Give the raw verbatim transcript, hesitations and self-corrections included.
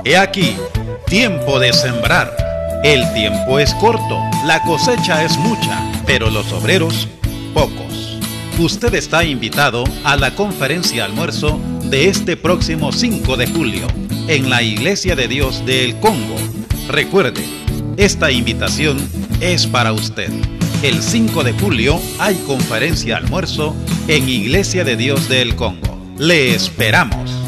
He aquí, tiempo de sembrar. El tiempo es corto, la cosecha es mucha, pero los obreros, pocos. Usted está invitado a la conferencia almuerzo de este próximo cinco de julio en la Iglesia de Dios de El Congo. Recuerde, esta invitación es para usted. El cinco de julio hay conferencia almuerzo en Iglesia de Dios de El Congo. Le esperamos.